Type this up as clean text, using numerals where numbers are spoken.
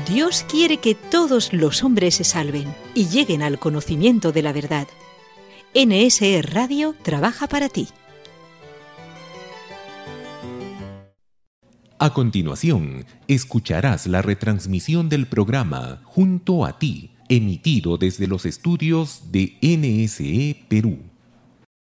Dios quiere que todos los hombres se salven y lleguen al conocimiento de la verdad. NSE Radio trabaja para ti. A continuación, escucharás la retransmisión del programa Junto a ti, emitido desde los estudios de NSE Perú.